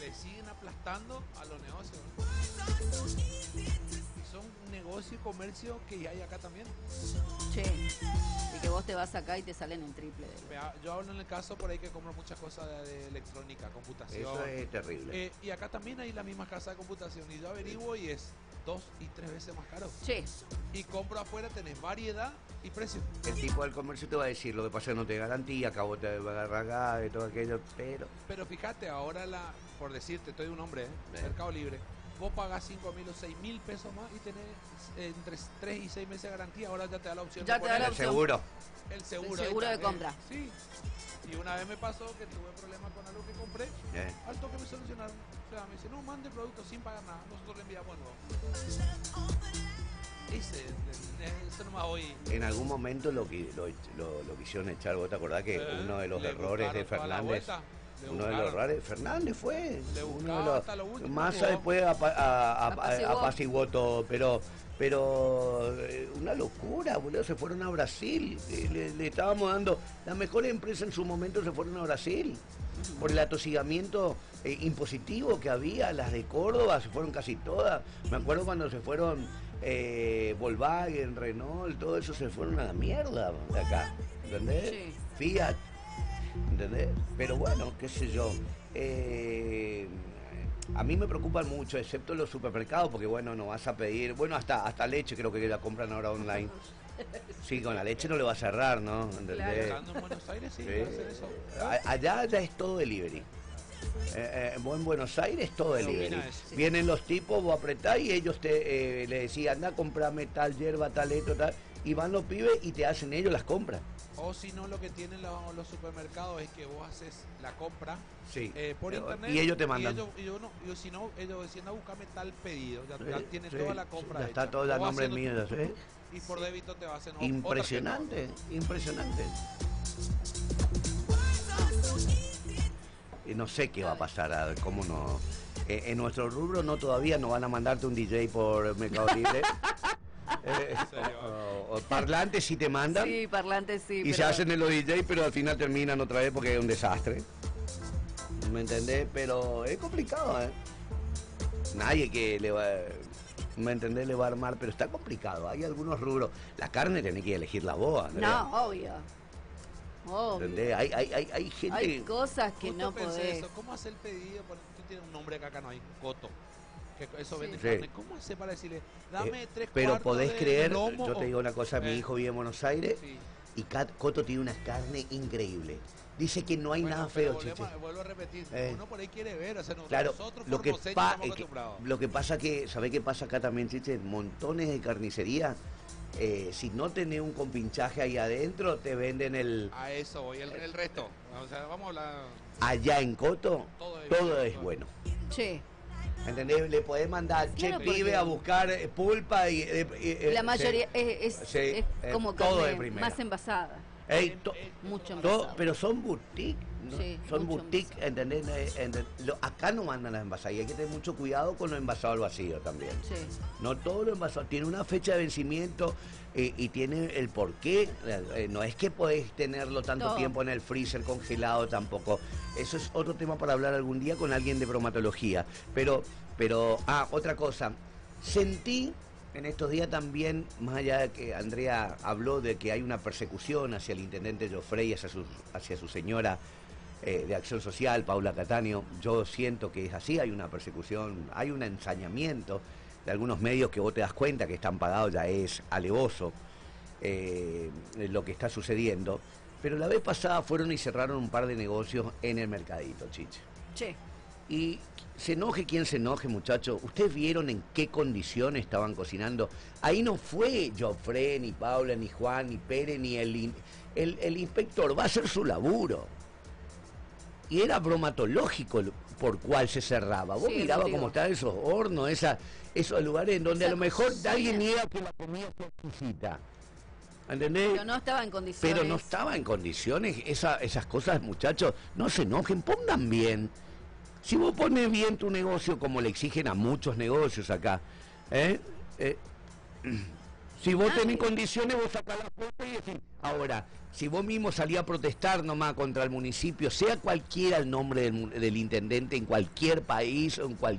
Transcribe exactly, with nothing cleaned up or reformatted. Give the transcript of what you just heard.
le siguen aplastando a los negocios, ¿no? Y son negocio y comercio que hay acá también. Che, y que vos te vas acá y te salen un triple. De... Yo hablo en el caso por ahí que compro muchas cosas de, de electrónica, computación. Eso es terrible. Eh, y acá también hay la misma casa de computación y yo averiguo y es dos y tres veces más caro. Che. Y compro afuera, tenés variedad y precio. El tipo del comercio te va a decir, lo que pasa es que no te garantía, acabo te va a agarrar y todo aquello, pero... Pero fíjate, ahora la, por decirte, estoy un hombre, ¿eh? Eh. Mercado Libre. Vos pagás cinco mil o seis mil pesos más y tenés eh, entre tres y seis meses de garantía. Ahora ya te da la opción ya de te da la el opción. seguro. El seguro. El seguro de compra. Sí. Y una vez me pasó que tuve problemas con algo que compré. Eh. Al toque me solucionaron. O sea, me dice, no, mande el producto sin pagar nada. Nosotros le enviamos nuevo. Ese, eso nomás hoy. En algún momento lo, lo, lo, lo quisieron echar, ¿vos te acordás que Eh, uno de los le errores de buscaron toda la Fernández... vuelta. Le Uno de buscaron. los errores, Fernández fue. Le Uno de buscaba los, hasta lo último. Massa después apa, a, a, Apaciguó. a, apaciguó todo, pero pero eh, una locura, boludo, se fueron a Brasil, eh, le, le estábamos dando, las mejores empresas en su momento se fueron a Brasil, por el atosigamiento eh, impositivo que había, las de Córdoba se fueron casi todas, me acuerdo cuando se fueron eh, Volkswagen, Renault, todo eso se fueron a la mierda de acá, ¿entendés? Sí. Fiat. ¿Entendés? Pero bueno, qué sé yo. Eh, a mí me preocupan mucho, excepto los supermercados, porque bueno, no vas a pedir. Bueno, hasta hasta leche creo que la compran ahora online. Sí, con la leche no le va a cerrar, ¿no? ¿Entendés? Claro. Estando en Buenos Aires, sí, Sí. va a hacer eso. A- Allá ya es todo delivery. Eh, eh, vos en Buenos Aires todo ¿Qué delivery. opina eso? Vienen los tipos, vos apretás y ellos te eh, le decían, anda a comprarme tal hierba, tal esto, tal. Y van los pibes y te hacen ellos las compras. O si no, lo que tienen los, los supermercados es que vos haces la compra Sí. eh, por Eh, internet. y ellos te mandan. Y ellos, y yo no, y yo, si no, ellos decían, a buscarme tal pedido. Ya, Sí, ya tienes sí, toda la compra ya hecha. está todo el Vos nombre haciendo mío, tu- ya sé. Y por débito te va a hacer o- Impresionante, impresionante. Y no sé qué va a pasar, a ver, cómo no. Eh, en nuestro rubro no todavía no van a mandarte un D J por Mercado Libre. Eh, o, o parlantes si te mandan. Sí, parlantes sí. y pero... se hacen en los D J, pero al final terminan otra vez porque es un desastre. ¿Me entendés? Pero es complicado, ¿eh? Nadie que le va, ¿me entendés? Le va a armar, pero está complicado. Hay algunos rubros. La carne tenés que elegir la boa, Andrea. No, obvio. Obvio. ¿Entendés? Hay, hay, hay, hay gente... Hay cosas que Justo no pensé podés. eso. ¿Cómo hacer el pedido? Por- Tú tienes un nombre que acá no hay, Coto. Que eso Sí. vende Sí. carne. ¿Cómo hace para decirle, dame Eh, tres pero cuartos podés de creer, lomo yo o- te digo una cosa, mi Eh, hijo vive en Buenos Aires sí. y Cat- Coto tiene una carne increíble. Dice que no hay Bueno, nada pero feo, volvemos chiche. a- Vuelvo a repetir, Eh. uno por ahí quiere ver, o sea, no- Claro, nosotros lo que, formoseños pa- estamos eh, que- acostumbrados. lo que pasa que, ¿sabés qué pasa acá también, chiche? Montones de carnicería. Eh, si no tenés un compinchaje ahí adentro, te venden el... A eso voy, el, el resto. O sea, vamos a hablar. Allá en Coto, Todo es todo bueno, es todo. bueno. Che, ¿Entendés? Le podés mandar, che, Claro, pibe, porque- a buscar eh, pulpa y... eh, eh, la eh, mayoría sí. es, es, Sí, es eh, como todo de carne primera. más envasada. Ey, to- Mucho to- envasada. pero son boutique, ¿no? Sí, son mucho boutique, envasado. ¿entendés? Eh, ent- lo- acá no mandan las envasadas y hay que tener mucho cuidado con lo envasado al vacío también. Sí. No todo lo envasado tiene una fecha de vencimiento eh, y tiene el porqué. Eh, eh, no es que podés tenerlo tanto No. tiempo en el freezer congelado tampoco. Eso es otro tema para hablar algún día con alguien de bromatología. Pero, pero, ah, otra cosa. Sentí en estos días también, más allá de que Andrea habló de que hay una persecución hacia el intendente Joffrey, hacia su, hacia su señora eh, de Acción Social, Paula Cattaneo, yo siento que es así, hay una persecución, hay un ensañamiento de algunos medios que vos te das cuenta que están pagados, ya es alevoso eh, lo que está sucediendo, pero la vez pasada fueron y cerraron un par de negocios en el mercadito, chiche. Che. Y se enoje quien se enoje, muchachos. ¿Ustedes vieron en qué condiciones estaban cocinando? Ahí no fue Joffre, ni Paula, ni Juan, ni Pérez, ni el, in- el, el inspector. Va a hacer su laburo. Y era bromatológico el- por cual se cerraba. Vos Sí, el mirabas motivo. cómo estaban esos hornos, esa, esos lugares en donde Esa a lo mejor cocina. alguien niega que la comida fue exquisita. ¿Entendés? Pero no estaba en condiciones. Pero no estaba en condiciones, esa, esas cosas, muchachos, no se enojen, pongan bien. Si vos pones bien tu negocio como le exigen a muchos negocios acá, ¿eh? Eh, Si vos Nadie. tenés condiciones, vos sacás la foto y decís. Ahora, si vos mismo salís a protestar nomás contra el municipio, sea cualquiera el nombre del, mu- del intendente en cualquier país o en cualquier